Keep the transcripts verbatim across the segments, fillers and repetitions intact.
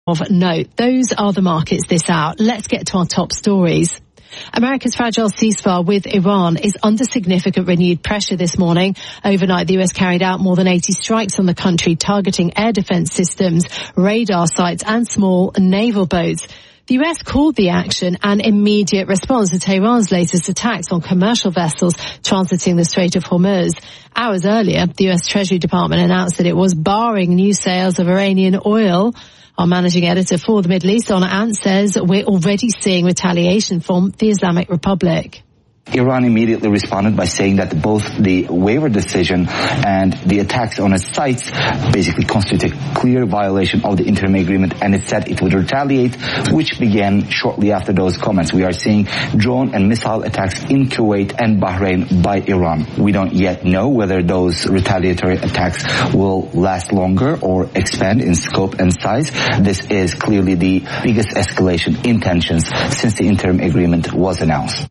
Of note, those are the markets this hour. Let's get to our top stories. America's fragile ceasefire with Iran is under significant renewed pressure this morning. Overnight, the U S carried out more than eighty strikes on the country, targeting air defense systems, radar sites and small naval boats. The U S called the action an immediate response to Tehran's latest attacks on commercial vessels transiting the Strait of Hormuz. Hours earlier, the U S Treasury Department announced that it was barring new sales of Iranian oil. Our managing editor for the Middle East, Honor Ant, says we're already seeing retaliation from the Islamic Republic. Iran immediately responded by saying that both the waiver decision and the attacks on its sites basically constitute a clear violation of the interim agreement, and it said it would retaliate, which began shortly after those comments. We are seeing drone and missile attacks in Kuwait and Bahrain by Iran. We don't yet know whether those retaliatory attacks will last longer or expand in scope and size. This is clearly the biggest escalation in tensions since the interim agreement was announced.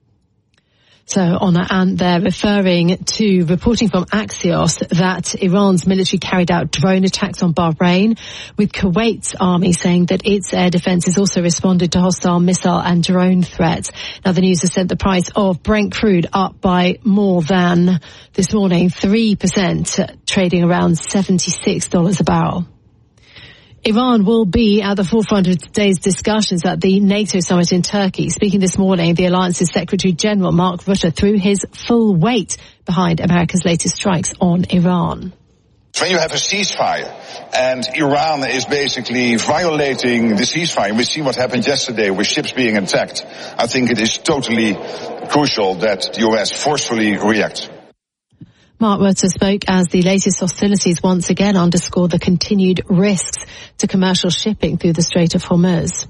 So, Honor Ant there referring to reporting from Axios that Iran's military carried out drone attacks on Bahrain, with Kuwait's army saying that its air defense has also responded to hostile missile and drone threats. Now, the news has sent the price of Brent crude up by more than, this morning, three percent, trading around seventy-six dollars a barrel. Iran will be at the forefront of today's discussions at the NATO summit in Turkey. Speaking this morning, the alliance's Secretary General Mark Rutte threw his full weight behind America's latest strikes on Iran. When you have a ceasefire and Iran is basically violating the ceasefire, we see what happened yesterday with ships being attacked, I think it is totally crucial that the U S forcefully reacts. Mark Rutte spoke as the latest hostilities once again underscore the continued risks to commercial shipping through the Strait of Hormuz.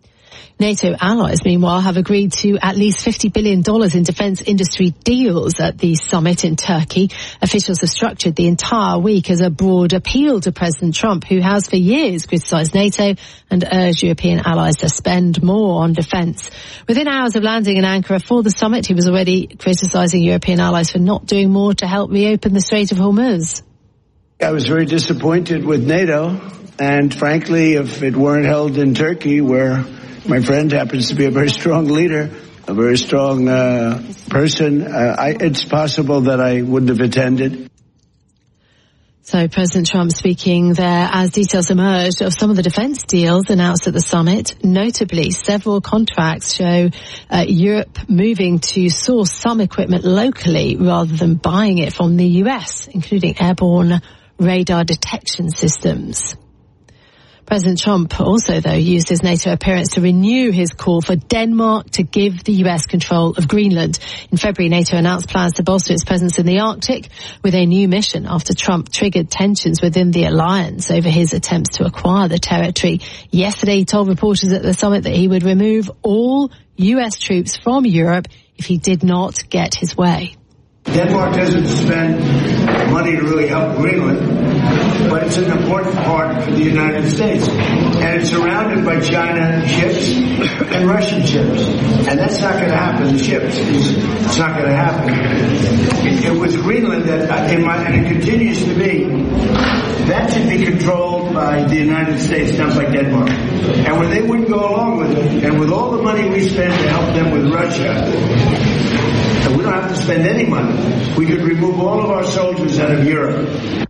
NATO allies, meanwhile, have agreed to at least fifty billion dollars in defence industry deals at the summit in Turkey. Officials have structured the entire week as a broad appeal to President Trump, who has for years criticised NATO and urged European allies to spend more on defence. Within hours of landing in Ankara for the summit, he was already criticising European allies for not doing more to help reopen the Strait of Hormuz. I was very disappointed with NATO, and frankly, if it weren't held in Turkey, where my friend happens to be a very strong leader, a very strong uh, person, uh, I, it's possible that I wouldn't have attended. So President Trump speaking there as details emerged of some of the defence deals announced at the summit. Notably, several contracts show uh, Europe moving to source some equipment locally rather than buying it from the U S, including airborne radar detection systems. President Trump also, though, used his NATO appearance to renew his call for Denmark to give the U S control of Greenland. In February, NATO announced plans to bolster its presence in the Arctic with a new mission after Trump triggered tensions within the alliance over his attempts to acquire the territory. Yesterday, he told reporters at the summit that he would remove all U S troops from Europe if he did not get his way. Denmark doesn't spend money to really help Greenland, but it's an important part for the United States. And it's surrounded by China ships and Russian ships. And that's not going to happen. The ships, it's not going to happen. It, it was Greenland that, in my, and it continues to be, that should be controlled by the United States, not by Denmark. And when they wouldn't go along with it, and with all the money we spend to help them with Russia, so we don't have to spend any money. We could remove all of our soldiers out of Europe.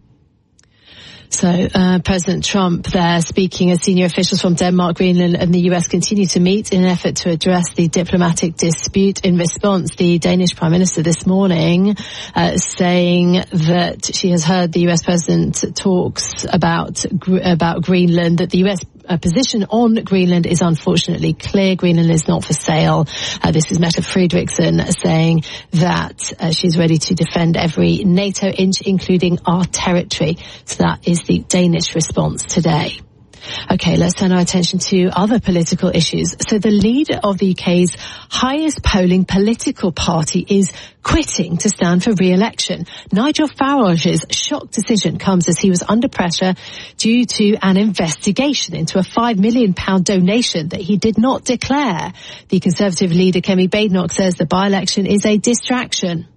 So uh, President Trump there speaking as senior officials from Denmark, Greenland and the U S continue to meet in an effort to address the diplomatic dispute. In response, the Danish Prime Minister this morning uh, saying that she has heard the U S President talks about about Greenland, that the U S uh, position on Greenland is unfortunately clear. Greenland is not for sale. Uh, this is Mette Frederiksen saying that uh, she's ready to defend every NATO inch, including our territory. So that is the Danish response today. Okay, let's turn our attention to other political issues. So the leader of the U K's highest polling political party is quitting to stand for re-election. Nigel Farage's shock decision comes as he was under pressure due to an investigation into a five million pounds donation that he did not declare. The Conservative leader, Kemi Badenoch, says the by-election is a distraction.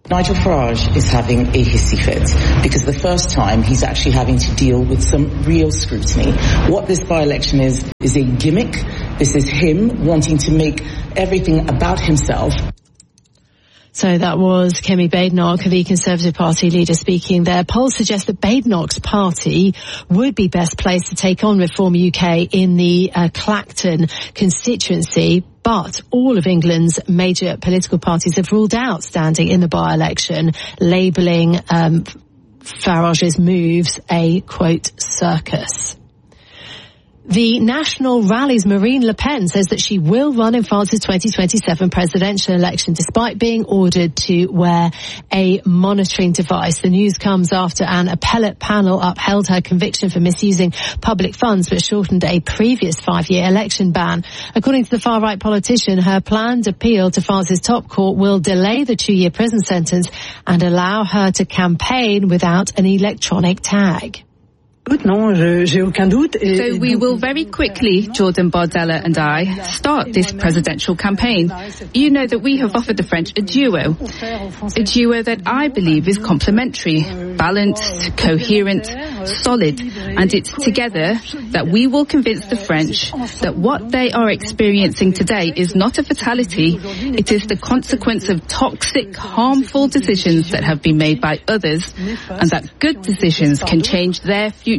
Nigel Farage is having a hissy fit because the first time he's actually having to deal with some real scrutiny. What this by-election is, is a gimmick. This is him wanting to make everything about himself. So that was Kemi Badenoch, the Conservative Party leader, speaking there. Polls suggest that Badenoch's party would be best placed to take on Reform U K in the uh, Clacton constituency. But all of England's major political parties have ruled out standing in the by-election, labelling um, Farage's moves a, quote, circus. The National Rally's Marine Le Pen says that she will run in France's twenty twenty-seven presidential election despite being ordered to wear a monitoring device. The news comes after an appellate panel upheld her conviction for misusing public funds but shortened a previous five-year election ban. According to the far-right politician, her planned appeal to France's top court will delay the two-year prison sentence and allow her to campaign without an electronic tag. So we will very quickly, Jordan Bardella and I, start this presidential campaign. You know that we have offered the French a duo, a duo that I believe is complementary, balanced, coherent, solid, and it's together that we will convince the French that what they are experiencing today is not a fatality, it is the consequence of toxic, harmful decisions that have been made by others, and that good decisions can change their future.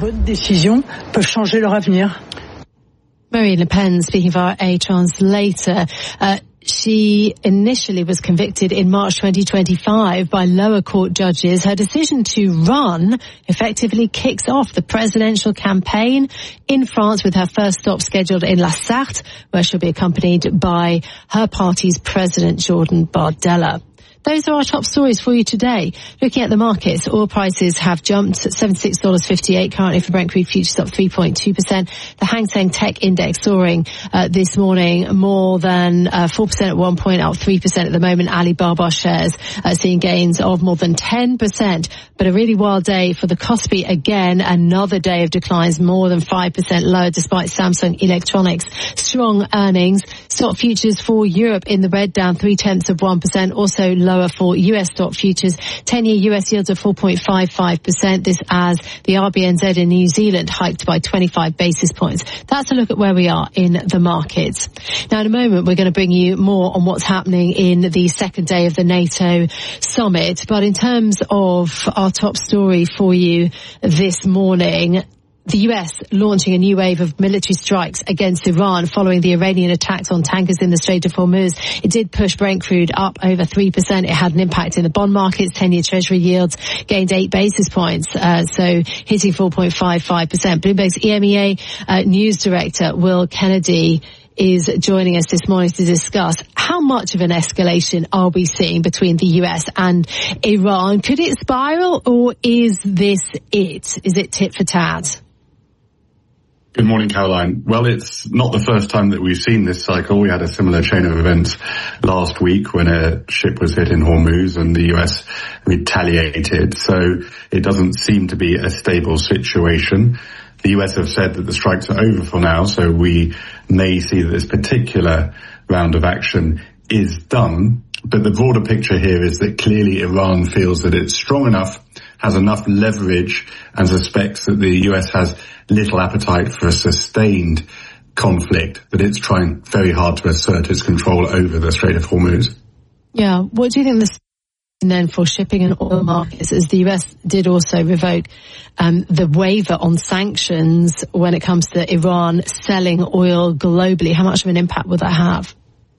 Marine Le Pen, speaking via a translator, uh, she initially was convicted in March twenty twenty-five by lower court judges. Her decision to run effectively kicks off the presidential campaign in France, with her first stop scheduled in La Sarthe, where she'll be accompanied by her party's president, Jordan Bardella. Those are our top stories for you today. Looking at the markets, oil prices have jumped at seventy-six dollars fifty-eight currently for Brent crude futures, up three point two percent. The Hang Seng Tech Index soaring uh, this morning more than uh, four percent at one point, up three percent at the moment. Alibaba shares uh, seeing gains of more than ten percent. But a really wild day for the Kospi again. Another day of declines, more than five percent lower despite Samsung Electronics' strong earnings. Stock futures for Europe in the red, down three-tenths of one percent. Also lower for U S stock futures. ten-year U S yields of four point five five percent. This as the R B N Z in New Zealand hiked by twenty-five basis points. That's a look at where we are in the markets. Now, in a moment, we're going to bring you more on what's happening in the second day of the NATO summit. But in terms of our top story for you this morning, the U S launching a new wave of military strikes against Iran following the Iranian attacks on tankers in the Strait of Hormuz. It did push Brent crude up over three percent. It had an impact in the bond markets. ten-year Treasury yields gained eight basis points, uh, so hitting four point five five percent. Bloomberg's E M E A uh, news director, Will Kennedy, is joining us this morning to discuss how much of an escalation are we seeing between the U S and Iran. Could it spiral, or is this it? Is it tit for tat? Good morning, Caroline. Well, it's not the first time that we've seen this cycle. We had a similar chain of events last week when a ship was hit in Hormuz and the U S retaliated. So it doesn't seem to be a stable situation. The U S have said that the strikes are over for now, so we may see that this particular round of action is done. But the broader picture here is that clearly Iran feels that it's strong enough, has enough leverage, and suspects that the U S has little appetite for a sustained conflict, that it's trying very hard to assert its control over the Strait of Hormuz. Yeah, what do you think this and then for shipping and oil markets, as the U S did also revoke um, the waiver on sanctions when it comes to Iran selling oil globally? How much of an impact would that have?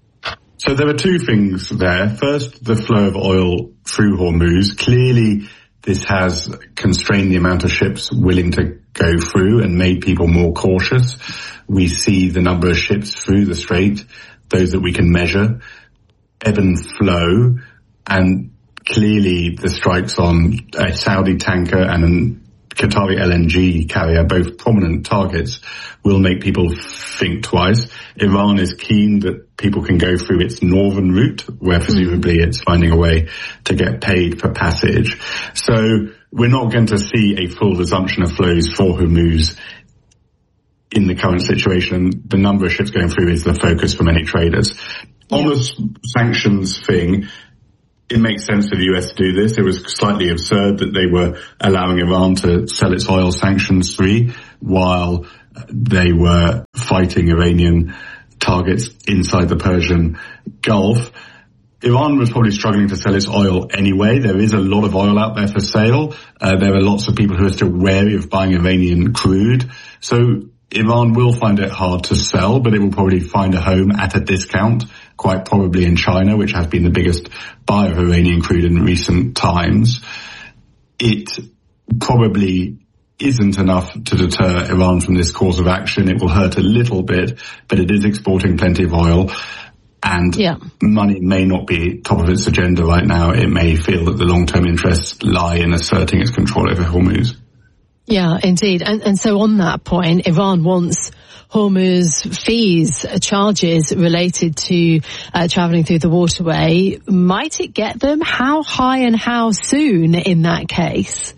So there are two things there. First, the flow of oil through Hormuz. Clearly, this has constrained the amount of ships willing to go through and made people more cautious. We see the number of ships through the strait, those that we can measure, ebb and flow, and clearly the strikes on a Saudi tanker and a Qatari L N G carrier, both prominent targets, will make people think twice. Iran is keen that people can go through its northern route, where presumably it's finding a way to get paid for passage. So we're not going to see a full resumption of flows for Hormuz in the current situation. The number of ships going through is the focus for many traders. Yeah. On the sanctions thing, it makes sense for the U S to do this. It was slightly absurd that they were allowing Iran to sell its oil sanctions free while they were fighting Iranian targets inside the Persian Gulf. Iran was probably struggling to sell its oil anyway. There is a lot of oil out there for sale. Uh, there are lots of people who are still wary of buying Iranian crude. So Iran will find it hard to sell, but it will probably find a home at a discount, quite probably in China, which has been the biggest buyer of Iranian crude in recent times. It probably isn't enough to deter Iran from this course of action. It will hurt a little bit, but it is exporting plenty of oil. And yeah. money may not be top of its agenda right now. It may feel that the long-term interests lie in asserting its control over Hormuz. Yeah, indeed. And, and so on that point, Iran wants Hormuz fees, charges related to uh, travelling through the waterway. Might it get them? How high and how soon in that case?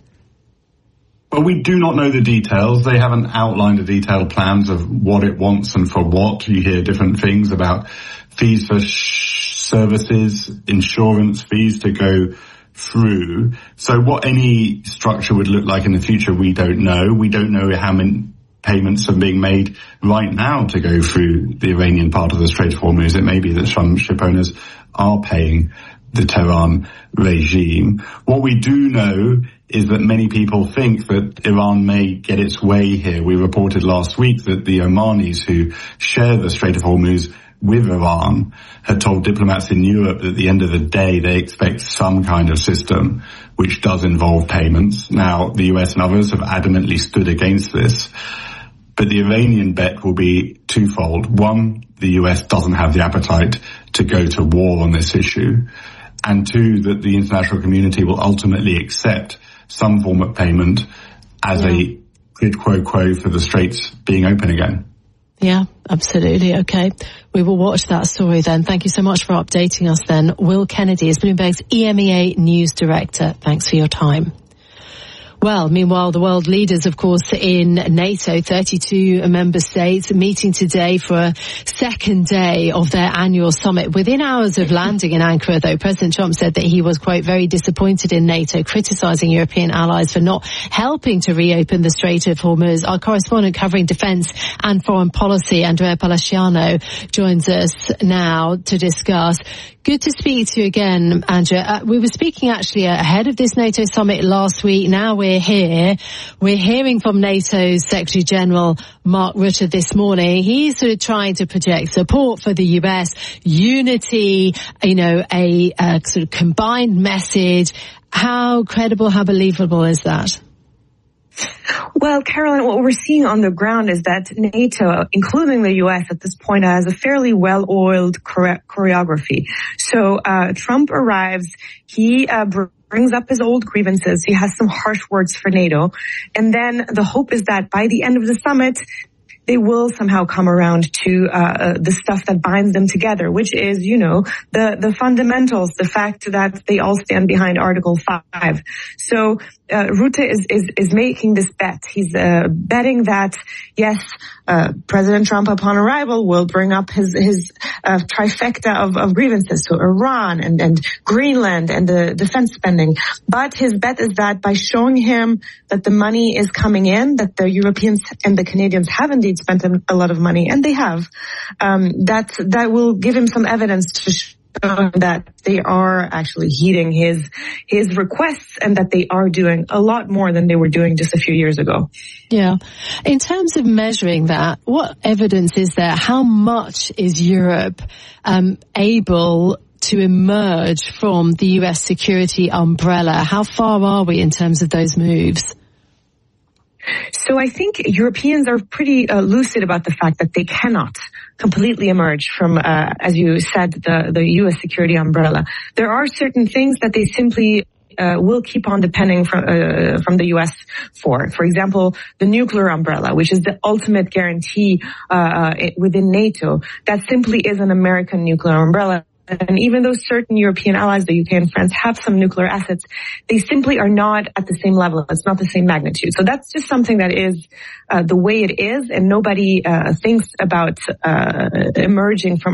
Well, we do not know the details. They haven't outlined the detailed plans of what it wants and for what. You hear different things about fees for sh- services, insurance fees to go through. So what any structure would look like in the future, we don't know. We don't know how many payments are being made right now to go through the Iranian part of the Strait of Hormuz. It may be that some ship owners are paying the Tehran regime. What we do know is that many people think that Iran may get its way here. We reported last week that the Omanis who share the Strait of Hormuz with Iran had told diplomats in Europe that at the end of the day they expect some kind of system which does involve payments. Now, the U S and others have adamantly stood against this, but the Iranian bet will be twofold. One, the U S doesn't have the appetite to go to war on this issue, and two, that the international community will ultimately accept some form of payment as yeah. a quid pro quo for the straits being open again. Yeah, absolutely. Okay. We will watch that story then. Thank you so much for updating us then. Will Kennedy is Bloomberg's E M E A News Director. Thanks for your time. Well, meanwhile, the world leaders, of course, in NATO, thirty-two member states, meeting today for a second day of their annual summit. Within hours of landing in Ankara, though, President Trump said that he was, quote, very disappointed in NATO, criticizing European allies for not helping to reopen the Strait of Hormuz. Our correspondent covering defense and foreign policy, Andrea Palaciano, joins us now to discuss. Good to speak to you again, Andrea. Uh, we were speaking actually ahead of this NATO summit last week. Now we're here. We're hearing from NATO's Secretary General Mark Rutte this morning. He's sort of trying to project support for the U S, unity, you know, a, a sort of combined message. How credible, how believable is that? Well, Caroline, what we're seeing on the ground is that NATO, including the U S at this point, has a fairly well-oiled chore- choreography. So uh Trump arrives, he uh brings up his old grievances, he has some harsh words for NATO, and then the hope is that by the end of the summit, they will somehow come around to uh the stuff that binds them together, which is, you know, the the fundamentals, the fact that they all stand behind Article five. So uh, Rutte is, is is making this bet. He's uh, betting that, yes, uh President Trump upon arrival will bring up his his uh, trifecta of, of grievances, so Iran and, and Greenland and the defense spending. But his bet is that by showing him that the money is coming in, that the Europeans and the Canadians have indeed spent a lot of money, and they have, um, that that will give him some evidence to show that they are actually heeding his his requests and that they are doing a lot more than they were doing just a few years ago. Yeah. In terms of measuring that, what evidence is there? How much is Europe um, able to emerge from the U S security umbrella? How far are we in terms of those moves? So I think Europeans are pretty uh, lucid about the fact that they cannot completely emerge from, uh, as you said, the, the U S security umbrella. There are certain things that they simply uh, will keep on depending from, uh, from the U S for. For example, the nuclear umbrella, which is the ultimate guarantee uh, within NATO. That simply is an American nuclear umbrella. And even though certain European allies, the U K and France, have some nuclear assets, they simply are not at the same level. It's not the same magnitude. So that's just something that is uh, the way it is, and nobody uh, thinks about uh, emerging from under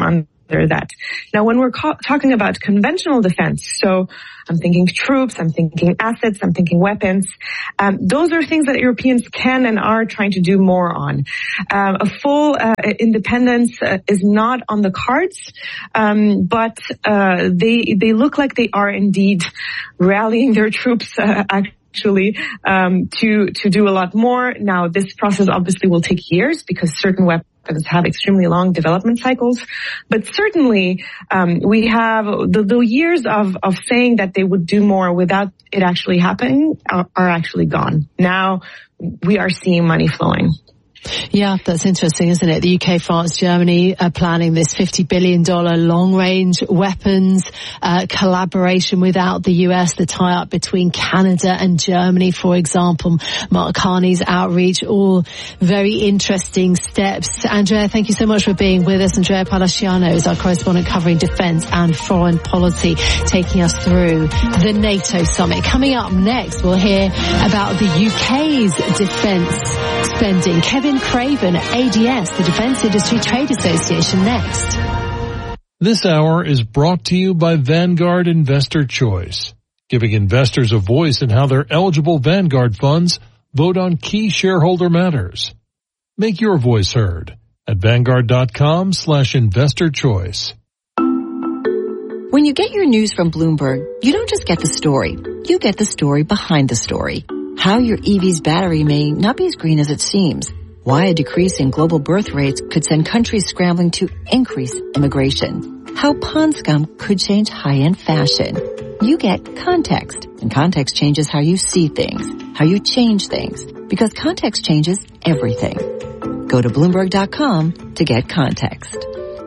that. Now, when we're ca- talking about conventional defense, so I'm thinking troops, I'm thinking assets, I'm thinking weapons, um, those are things that Europeans can and are trying to do more on. Um, a full uh, independence uh, is not on the cards, um, but uh, they they look like they are indeed rallying their troops uh, actually um, to to do a lot more. Now, this process obviously will take years because certain weapons have extremely long development cycles, but certainly um, we have the, the years of, of saying that they would do more without it actually happening are, are actually gone. Now we are seeing money flowing. Yeah, that's interesting, isn't it? The U K, France, Germany are planning this fifty billion dollars long-range weapons uh, collaboration without the U S, the tie-up between Canada and Germany, for example. Mark Carney's outreach, all very interesting steps. Andrea, thank you so much for being with us. Andrea Palaciano is our correspondent covering defence and foreign policy, taking us through the NATO summit. Coming up next, we'll hear about the U K's defence spending. Kevin Craven, A D S, the Defence Industry Trade Association, next. This hour is brought to you by Vanguard Investor Choice, giving investors a voice in how their eligible Vanguard funds vote on key shareholder matters. Make your voice heard at Vanguard.com slash investor choice. When you get your news from Bloomberg, you don't just get the story. You get the story behind the story. How your E V's battery may not be as green as it seems. Why a decrease in global birth rates could send countries scrambling to increase immigration. How pond scum could change high-end fashion. You get context, and context changes how you see things, how you change things, because context changes everything. Go to Bloomberg dot com to get context.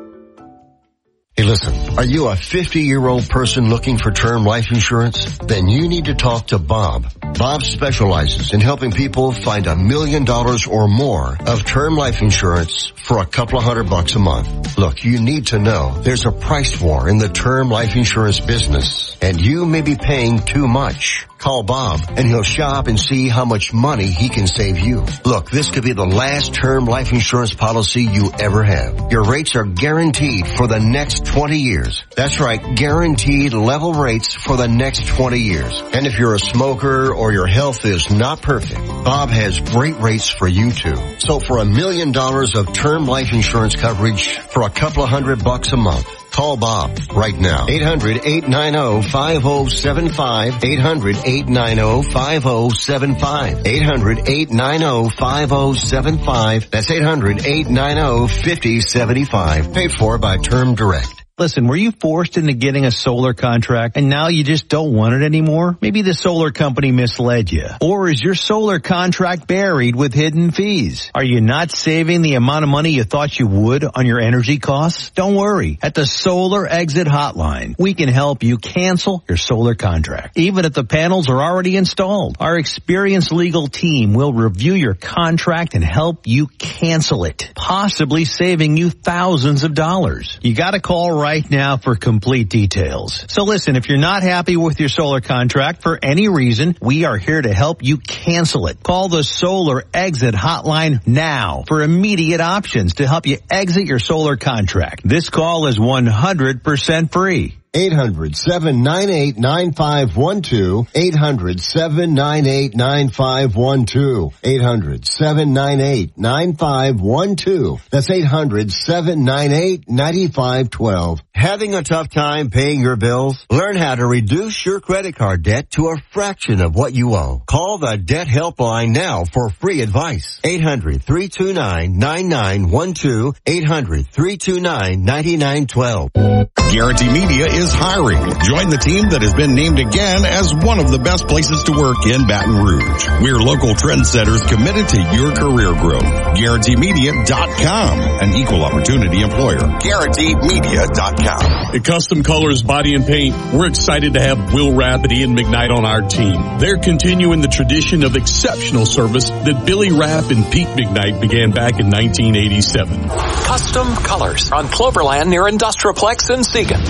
Hey, listen, are you a fifty-year-old person looking for term life insurance? Then you need to talk to Bob. Bob specializes in helping people find a million dollars or more of term life insurance for a couple of hundred bucks a month. Look, you need to know there's a price war in the term life insurance business, and you may be paying too much. Call Bob and he'll shop and see how much money he can save you. Look, this could be the last term life insurance policy you ever have. Your rates are guaranteed for the next twenty years. That's right, guaranteed level rates for the next twenty years. And if you're a smoker or your health is not perfect, Bob has great rates for you too. So for a million dollars of term life insurance coverage for a couple of hundred bucks a month, call Bob right now. eight hundred, eight nine zero, five zero seven five. eight hundred, eight nine zero, five zero seven five. eight hundred, eight nine zero, five zero seven five. That's eight hundred, eight nine zero, five zero seven five. Paid for by Term Direct. Listen, were you forced into getting a solar contract and now you just don't want it anymore? Maybe the solar company misled you. Or is your solar contract buried with hidden fees? Are you not saving the amount of money you thought you would on your energy costs? Don't worry. At the Solar Exit Hotline, we can help you cancel your solar contract, even if the panels are already installed. Our experienced legal team will review your contract and help you cancel it, possibly saving you thousands of dollars. You gotta call right Right now for complete details. So listen, if you're not happy with your solar contract for any reason, we are here to help you cancel it. Call the Solar Exit Hotline now for immediate options to help you exit your solar contract. This call is one hundred percent free. eight hundred, seven nine eight, nine five one two. eight hundred, seven nine eight, nine five one two. eight hundred, seven nine eight, nine five one two. That's eight hundred, seven nine eight, nine five one two. Having a tough time paying your bills? Learn how to reduce your credit card debt to a fraction of what you owe. Call the Debt Helpline now for free advice. eight hundred, three two nine, nine nine one two. eight hundred, three two nine, nine nine one two. Guarantee Media is hiring. Join the team that has been named again as one of the best places to work in Baton Rouge. We're local trendsetters committed to your career growth. Guarantee Media dot com, an equal opportunity employer. Guarantee Media dot com. At Custom Colors Body and Paint, we're excited to have Will Rapp and Ian McKnight on our team. They're continuing the tradition of exceptional service that Billy Rapp and Pete McKnight began back in nineteen eighty-seven. Custom Colors on Cloverland near Industrialplex in Siegen.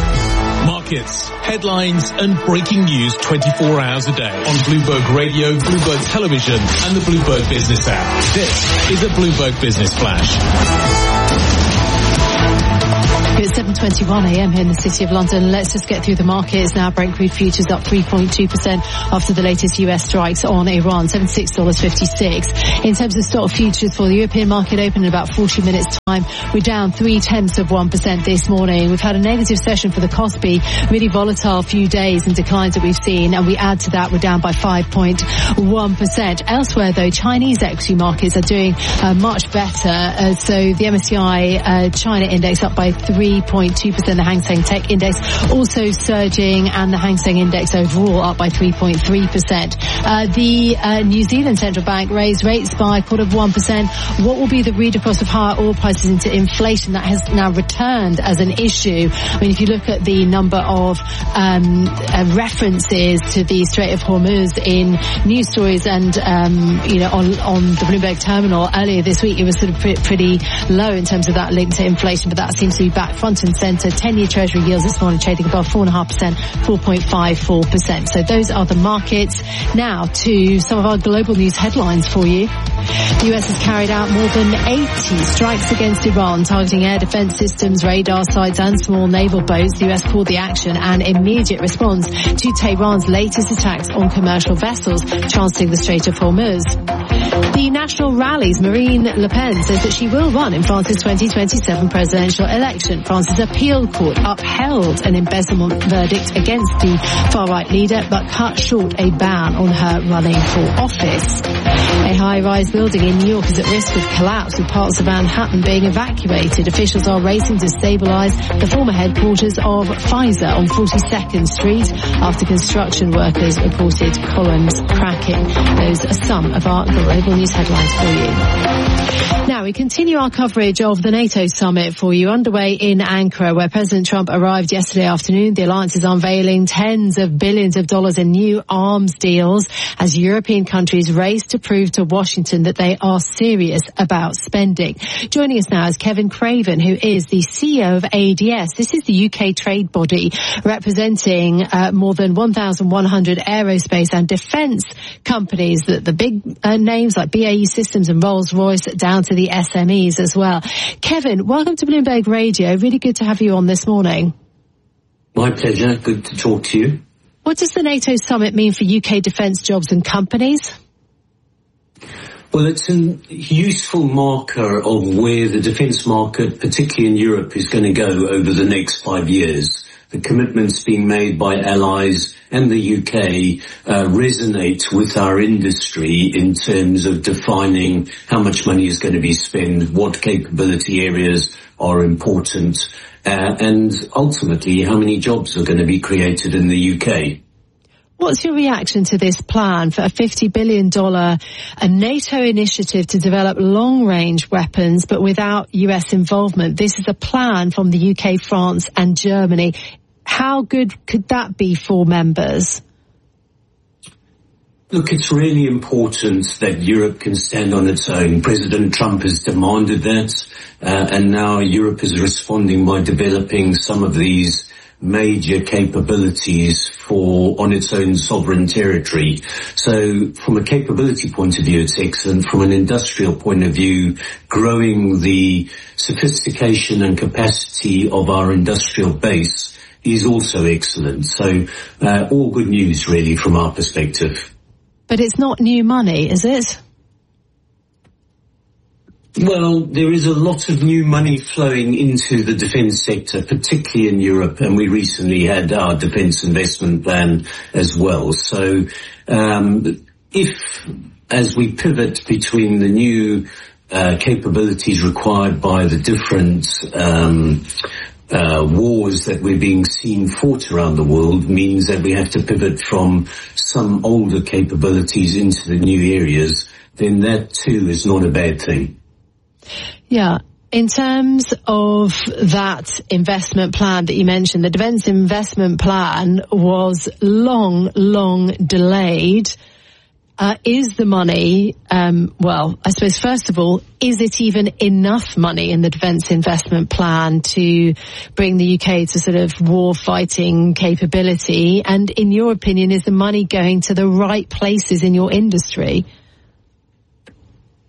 Markets, headlines, and breaking news twenty-four hours a day on Bloomberg Radio, Bloomberg Television, and the Bloomberg Business app. This is a Bloomberg Business Flash. It's seven seven twenty-one a m here in the City of London. Let's just get through the markets now. Brent crude futures up three point two percent after the latest U S strikes on Iran, seventy-six dollars fifty-six. In terms of stock futures for the European market, open in about forty minutes time. We're down three tenths of one percent this morning. We've had a negative session for the Kospi, really volatile few days and declines that we've seen, and we add to that, we're down by five point one percent. Elsewhere though, Chinese equity markets are doing uh, much better. Uh, so the M S C I uh, China index up by three point two percent, the Hang Seng Tech index also surging, and the Hang Seng index overall up by three point three percent. Uh, the uh, New Zealand Central Bank raised rates by a quarter of one percent. What will be the read across of higher oil prices into inflation that has now returned as an issue? I mean, if you look at the number of um, uh, references to the Strait of Hormuz in news stories and um, you know on, on the Bloomberg terminal earlier this week, it was sort of pre- pretty low in terms of that link to inflation, but that seems to be back front and centre. ten-year Treasury yields this morning trading above four point five percent, four point five four percent. So those are the markets. Now to some of our global news headlines for you. The U S has carried out more than eighty strikes against Iran, targeting air defence systems, radar sites and small naval boats. The U S called the action an immediate response to Tehran's latest attacks on commercial vessels transiting the Strait of Hormuz. The National Rally's Marine Le Pen says that she will run in France's twenty twenty-seven presidential election. France's appeal court upheld an embezzlement verdict against the far-right leader, but cut short a ban on her running for office. A high-rise building in New York is at risk of collapse, with parts of Manhattan being evacuated. Officials are racing to stabilize the former headquarters of Pfizer on forty-second Street after construction workers reported columns cracking. Those are some of our global news headlines for you. Now we continue our coverage of the NATO summit for you, underway in Ankara, where President Trump arrived yesterday afternoon. The alliance is unveiling tens of billions of dollars in new arms deals as European countries race to prove to Washington that they are serious about spending. Joining us now is Kevin Craven, who is the C E O of A D S. This is the U K trade body representing uh, more than one thousand one hundred aerospace and defence companies, the, the big uh, names like B A E Systems and Rolls-Royce, down to the S M Es as well. Kevin, welcome to Bloomberg Radio. Really good to have you on this morning. My pleasure. Good to talk to you. What does the NATO summit mean for U K defence jobs and companies? Well, it's a useful marker of where the defence market, particularly in Europe, is going to go over the next five years. The commitments being made by allies and the U K uh, resonate with our industry in terms of defining how much money is going to be spent, what capability areas are important, uh, and ultimately how many jobs are going to be created in the U K. What's your reaction to this plan for a fifty billion dollars a NATO initiative to develop long-range weapons but without U S involvement? This is a plan from the U K, France and Germany. How good could that be for members? Look, it's really important that Europe can stand on its own. President Trump has demanded that, uh, and now Europe is responding by developing some of these major capabilities for on its own sovereign territory. So from a capability point of view, it's excellent. From an industrial point of view, growing the sophistication and capacity of our industrial base is also excellent. So uh, all good news really from our perspective. But it's not new money, is it? Well, there is a lot of new money flowing into the defence sector, particularly in Europe, and we recently had our defence investment plan as well. So um, if, as we pivot between the new uh, capabilities required by the different um, uh, wars that we're being seen fought around the world, means that we have to pivot from some older capabilities into the new areas, then that too is not a bad thing. Yeah. In terms of that investment plan that you mentioned, the defence investment plan was long, long delayed. Uh, is the money, um, well, I suppose first of all, is it even enough money in the defence investment plan to bring the U K to sort of war fighting capability? And in your opinion, is the money going to the right places in your industry?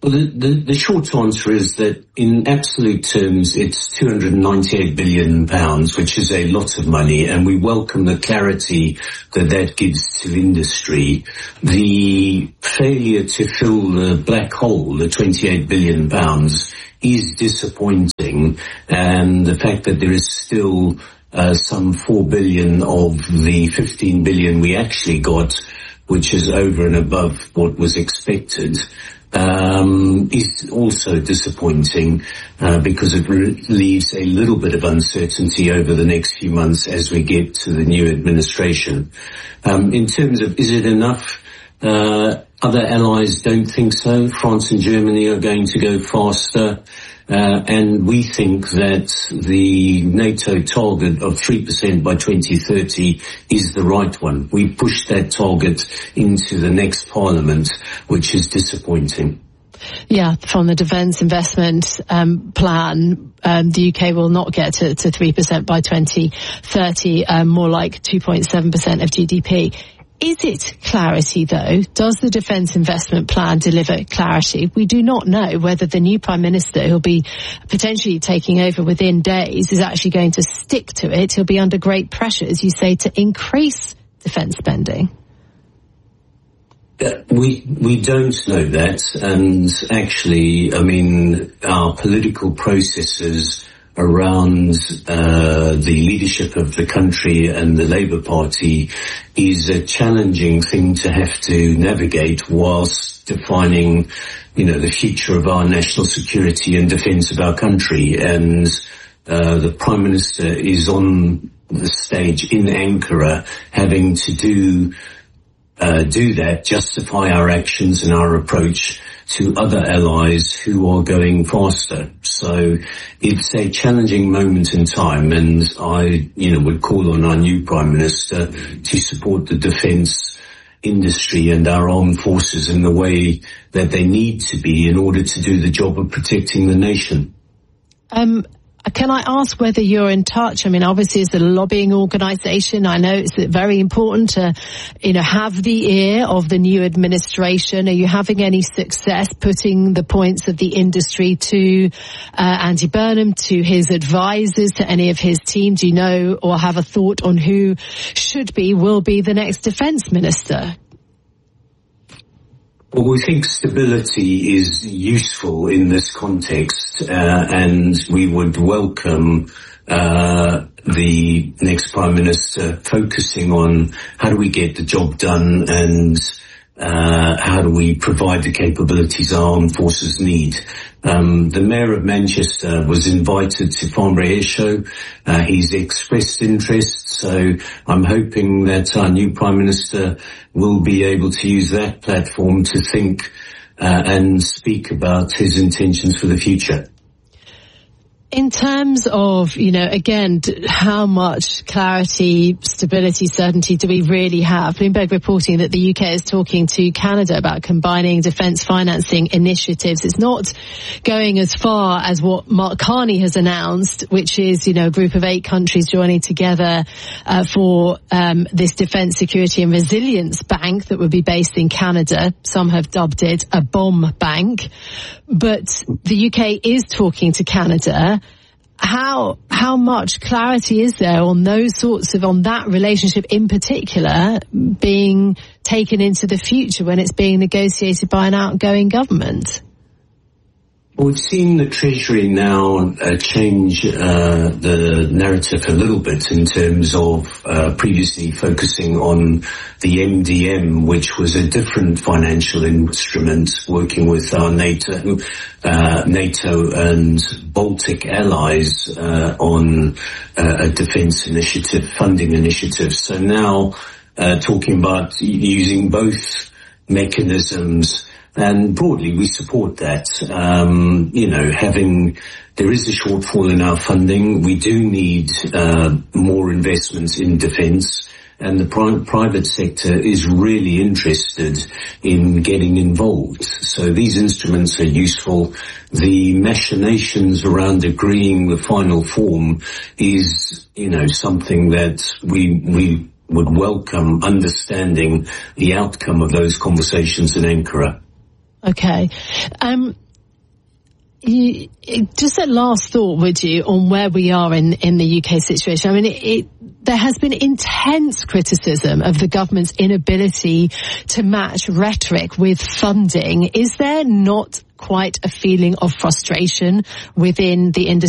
Well, the, the, the short answer is that in absolute terms, it's two hundred ninety-eight billion pounds, which is a lot of money, and we welcome the clarity that that gives to industry. The failure to fill the black hole, the twenty-eight billion pounds, is disappointing, and the fact that there is still uh, some four billion of the fifteen billion we actually got, which is over and above what was expected, um, is also disappointing uh, because it re- leaves a little bit of uncertainty over the next few months as we get to the new administration. Um, in terms of, is it enough? Uh, other allies don't think so. France and Germany are going to go faster. Uh, and we think that the NATO target of three percent by twenty thirty is the right one. We pushed that target into the next parliament, which is disappointing. Yeah, from the defence investment um, plan, um, the U K will not get to, to three percent by twenty thirty, um, more like two point seven percent of G D P. Is it clarity, though? Does the defence investment plan deliver clarity? We do not know whether the new Prime Minister, who'll be potentially taking over within days, is actually going to stick to it. He'll be under great pressure, as you say, to increase defence spending. Uh, we we don't know that, and actually, I mean, our political processes around uh, the leadership of the country and the Labour Party is a challenging thing to have to navigate whilst defining, you know, the future of our national security and defence of our country. And uh, the Prime Minister is on the stage in Ankara having to do uh, do that, justify our actions and our approach to other allies who are going faster. So it's a challenging moment in time, and I, you know, would call on our new Prime Minister to support the defence industry and our armed forces in the way that they need to be in order to do the job of protecting the nation. Um, Can I ask whether you're in touch? I mean, obviously, as a lobbying organisation, I know it's very important to, you know, have the ear of the new administration. Are you having any success putting the points of the industry to uh, Andy Burnham, to his advisors, to any of his team? Do you know or have a thought on who should be, will be the next defence minister? Well, we think stability is useful in this context, uh, and we would welcome uh, the next Prime Minister focusing on how do we get the job done and uh, how do we provide the capabilities our armed forces need. Um, the Mayor of Manchester was invited to Farnborough Air Show. Uh, he's expressed interest, so I'm hoping that our new Prime Minister will be able to use that platform to think uh, and speak about his intentions for the future. In terms of, you know, again, how much clarity, stability, certainty do we really have? Bloomberg reporting that the U K is talking to Canada about combining defence financing initiatives. It's not going as far as what Mark Carney has announced, which is, you know, a group of eight countries joining together uh, for um, this Defence Security and Resilience Bank that would be based in Canada. Some have dubbed it a bomb bank. But the U K is talking to Canada. How how much clarity is there on those sorts of, on that relationship in particular being taken into the future when it's being negotiated by an outgoing government? We've seen the Treasury now uh, change uh, the narrative a little bit in terms of uh, previously focusing on the M D M, which was a different financial instrument working with our NATO, uh, NATO and Baltic allies uh, on uh, a defence initiative, funding initiative. So now uh, talking about using both mechanisms. And broadly, we support that. Um, you know, having, there is a shortfall in our funding. We do need uh, more investments in defence, and the pri- private sector is really interested in getting involved. So these instruments are useful. The machinations around agreeing the final form is, you know, something that we we would welcome, understanding the outcome of those conversations in Ankara. Okay. Um, you, just a last thought, would you, on where we are in, in the U K situation? I mean, it, it, there has been intense criticism of the government's inability to match rhetoric with funding. Is there not quite a feeling of frustration within the industry